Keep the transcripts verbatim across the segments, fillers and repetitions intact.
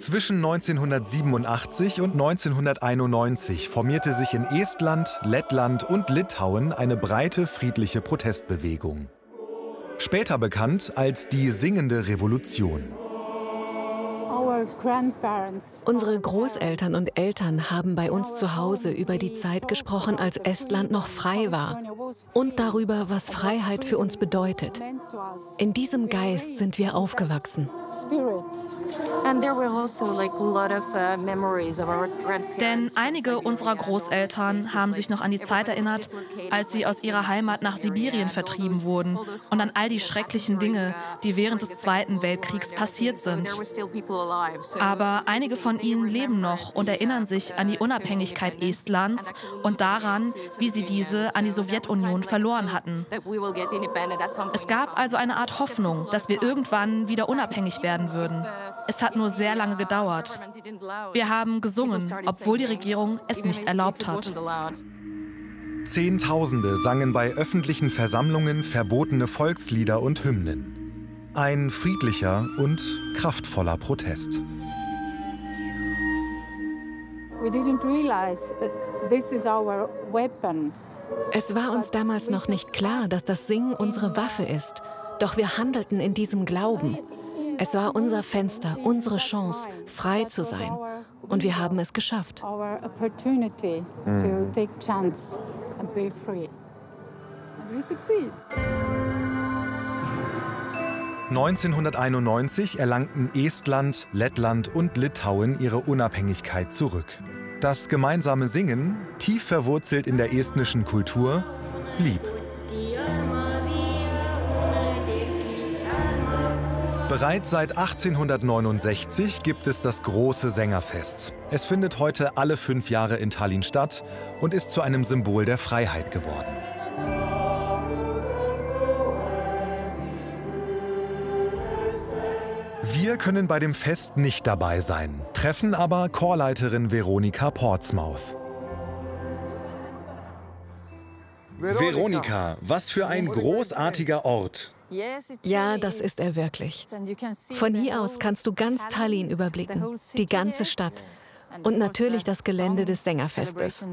Zwischen neunzehnhundertsiebenundachtzig und neunzehnhunderteinundneunzig formierte sich in Estland, Lettland und Litauen eine breite friedliche Protestbewegung. Später bekannt als die Singende Revolution. Unsere Großeltern und Eltern haben bei uns zu Hause über die Zeit gesprochen, als Estland noch frei war und darüber, was Freiheit für uns bedeutet. In diesem Geist sind wir aufgewachsen. Denn einige unserer Großeltern haben sich noch an die Zeit erinnert, als sie aus ihrer Heimat nach Sibirien vertrieben wurden und an all die schrecklichen Dinge, die während des Zweiten Weltkriegs passiert sind. Aber einige von ihnen leben noch und erinnern sich an die Unabhängigkeit Estlands und daran, wie sie diese an die Sowjetunion verloren hatten. Es gab also eine Art Hoffnung, dass wir irgendwann wieder unabhängig werden würden. Es hat nur sehr lange gedauert. Wir haben gesungen, obwohl die Regierung es nicht erlaubt hat. Zehntausende sangen bei öffentlichen Versammlungen verbotene Volkslieder und Hymnen. Ein friedlicher und kraftvoller Protest. Es war uns damals noch nicht klar, dass das Singen unsere Waffe ist. Doch wir handelten in diesem Glauben. Es war unser Fenster, unsere Chance, frei zu sein. Und wir haben es geschafft. neunzehnhunderteinundneunzig erlangten Estland, Lettland und Litauen ihre Unabhängigkeit zurück. Das gemeinsame Singen, tief verwurzelt in der estnischen Kultur, blieb. Bereits seit achtzehnhundertneunundsechzig gibt es das große Sängerfest. Es findet heute alle fünf Jahre in Tallinn statt und ist zu einem Symbol der Freiheit geworden. Wir können bei dem Fest nicht dabei sein, treffen aber Chorleiterin Veronika Portsmouth. Veronika, was für ein großartiger Ort! Ja, das ist er wirklich. Von hier aus kannst du ganz Tallinn überblicken, die ganze Stadt und natürlich das Gelände des Sängerfestes.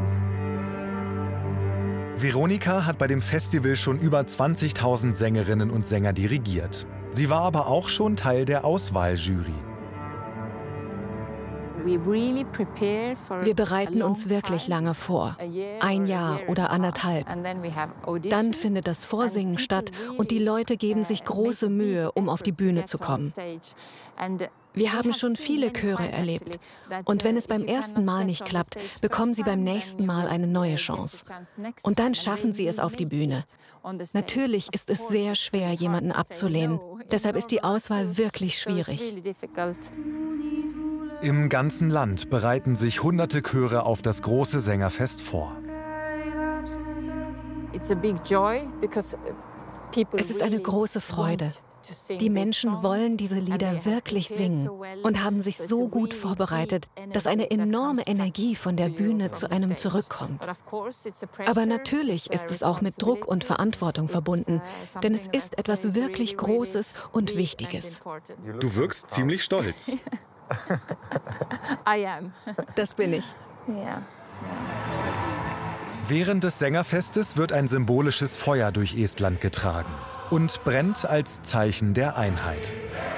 Veronika hat bei dem Festival schon über zwanzigtausend Sängerinnen und Sänger dirigiert. Sie war aber auch schon Teil der Auswahljury. Wir bereiten uns wirklich lange vor, ein Jahr oder anderthalb. Dann findet das Vorsingen statt und die Leute geben sich große Mühe, um auf die Bühne zu kommen. Wir haben schon viele Chöre erlebt. Und wenn es beim ersten Mal nicht klappt, bekommen sie beim nächsten Mal eine neue Chance. Und dann schaffen sie es auf die Bühne. Natürlich ist es sehr schwer, jemanden abzulehnen. Deshalb ist die Auswahl wirklich schwierig. Im ganzen Land bereiten sich hunderte Chöre auf das große Sängerfest vor. Es ist eine große Freude. Die Menschen wollen diese Lieder wirklich singen und haben sich so gut vorbereitet, dass eine enorme Energie von der Bühne zu einem zurückkommt. Aber natürlich ist es auch mit Druck und Verantwortung verbunden, denn es ist etwas wirklich Großes und Wichtiges. Du wirkst ziemlich stolz. Das bin ich. Während des Sängerfestes wird ein symbolisches Feuer durch Estland getragen und brennt als Zeichen der Einheit.